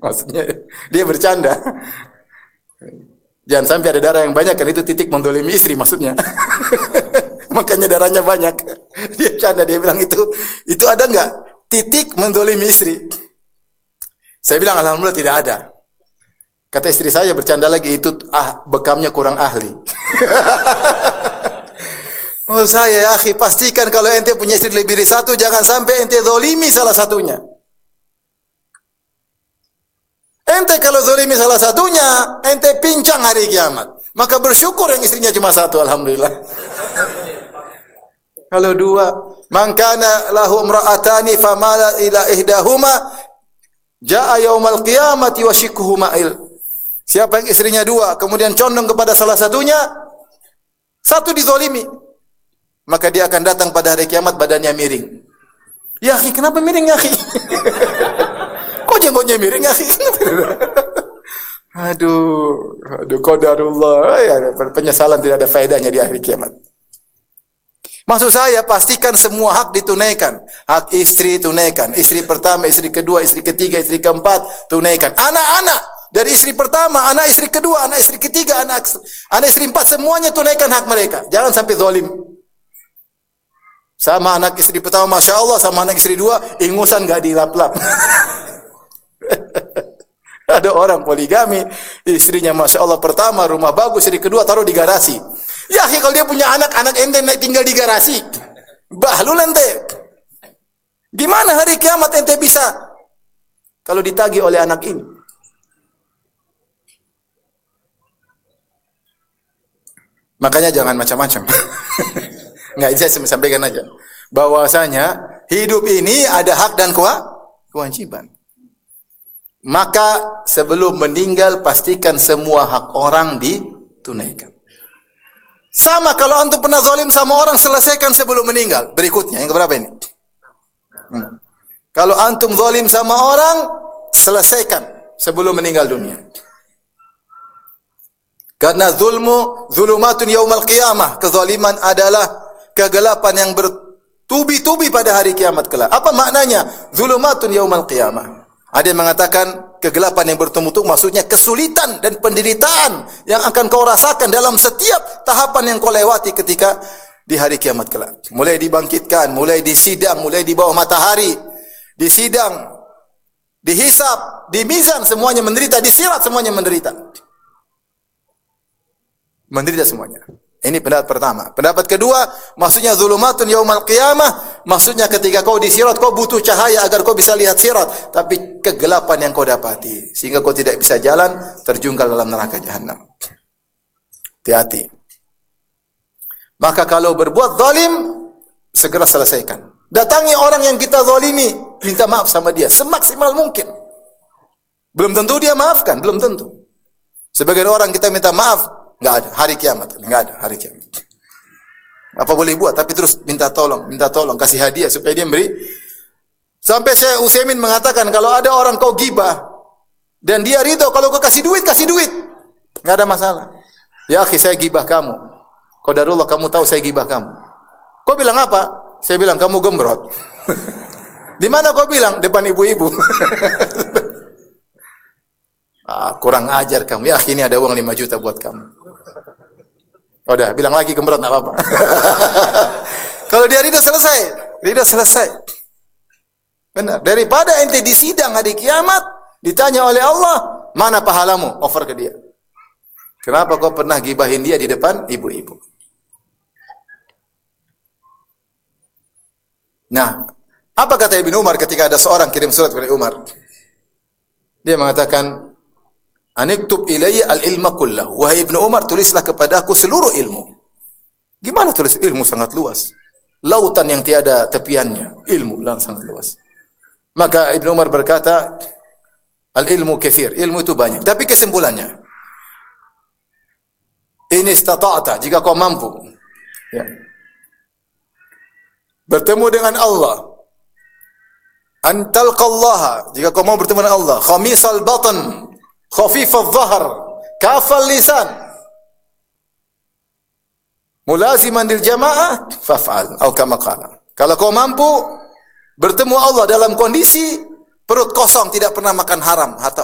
Maksudnya dia bercanda. Jangan sampai ada darah yang banyak, kan itu titik mendolimi istri maksudnya. Makanya darahnya banyak. Dia bercanda, dia bilang itu ada enggak? Titik mendolimi istri. Saya bilang alhamdulillah tidak ada. Kata istri saya bercanda lagi, itu bekamnya kurang ahli. Oh saya, ya akhi, pastikan kalau ente punya istri lebih dari satu, jangan sampai ente zolimi salah satunya. Ente kalau zolimi salah satunya, ente pincang hari kiamat. Maka bersyukur yang istrinya cuma satu, alhamdulillah. Kalau dua, man kana lahu imra'atani famala ila ihdahuma jaa yaumal qiyamati wa shikhuhu ma'il. Siapa yang istrinya dua, kemudian condong kepada salah satunya, satu dizolimi, maka dia akan datang pada hari kiamat badannya miring. Ya akhi, kenapa miring ya akhi? Kok jenggotnya miring akhi? Aduh, qadarullah. Ya, penyesalan tidak ada faedahnya di hari kiamat. Maksud saya, pastikan semua hak ditunaikan. Hak istri tunaikan. Istri pertama, istri kedua, istri ketiga, istri keempat tunaikan. Anak-anak dari istri pertama, anak istri kedua, anak istri ketiga, anak istri empat, semuanya tunaikan hak mereka. Jangan sampai zalim. Sama anak istri pertama, masya Allah, sama anak istri dua, ingusan gak dilap-lap. Ada orang poligami, istrinya masya Allah pertama, rumah bagus, istri kedua taruh di garasi. Ya kalau dia punya anak ente tinggal di garasi, bahlul ente. Gimana hari kiamat ente bisa kalau ditagih oleh anak ini? Makanya jangan macam-macam. Nggak, saya sampaikan aja bahwasanya hidup ini ada hak dan kewajiban. Maka sebelum meninggal pastikan semua hak orang ditunaikan. Sama kalau antum pernah zalim sama orang, selesaikan sebelum meninggal. Berikutnya yang keberapa ini? Kalau antum zalim sama orang, selesaikan sebelum meninggal dunia. Karena zulumatun yaumal qiyamah, kezaliman adalah kegelapan yang bertubi-tubi pada hari kiamat kelak. Apa maknanya? Zulumatun yaumal qiyamah. Ada yang mengatakan kegelapan yang bertumbuh-tumbuh, maksudnya kesulitan dan penderitaan yang akan kau rasakan dalam setiap tahapan yang kau lewati ketika di hari kiamat kelak. Mulai dibangkitkan, mulai disidang, mulai di bawah matahari, disidang, dihisab, di mizan, semuanya menderita, di sirat semuanya menderita. Menderita semuanya. Ini pendapat pertama. Pendapat kedua, maksudnya zulumatun yaumal qiyamah, maksudnya ketika kau di sirat, kau butuh cahaya agar kau bisa lihat sirat, tapi kegelapan yang kau dapati sehingga kau tidak bisa jalan, terjungkal dalam neraka jahanam. Hati-hati. Maka kalau berbuat zalim, segera selesaikan. Datangi orang yang kita zalimi, minta maaf sama dia semaksimal mungkin. Belum tentu dia maafkan, belum tentu. Sebagian orang kita minta maaf, enggak ada hari kiamat, enggak ada hari kiamat. Apa boleh buat, tapi terus minta tolong, kasih hadiah supaya dia beri. Sampai Syekh Utsaimin mengatakan kalau ada orang kau gibah dan dia ridho kalau kau kasih duit, enggak ada masalah. Ya akhi, saya gibah kamu. Qadarullah, kamu tahu saya gibah kamu. Kau bilang apa? Saya bilang kamu gembrot. Di mana kau bilang? Depan ibu-ibu. Kurang ajar kamu. Ya akhi, ini ada uang 5 juta buat kamu. Udah, bilang lagi gembrot, enggak apa-apa. Kalau dia ridho selesai. Benar. Daripada ente disidang hari kiamat, ditanya oleh Allah, mana pahalamu? Offer ke dia. Kenapa kau pernah gibahin dia di depan ibu-ibu? Nah, apa kata Ibnu Umar ketika ada seorang kirim surat kepada Umar? Dia mengatakan, "Aniktub ilayya al-ilma kullahu." Wahai Ibnu Umar, tulislah kepadaku seluruh ilmu. Gimana tulis ilmu? Sangat luas. Lautan yang tiada tepiannya. Ilmu sangat luas. Maka Ibnu Umar berkata, al-ilmu katsir. Ilmu itu banyak. Tapi kesimpulannya, in istata'ta, jika kau mampu, ya, bertemu dengan Allah, antalqallaha, jika kau mau bertemu dengan Allah, khamisal batan, khafifal dhahr, kafal lisan, mulaziman lil jamaah, faf'al, atau kama qala. Kalau kau mampu bertemu Allah dalam kondisi perut kosong, tidak pernah makan haram,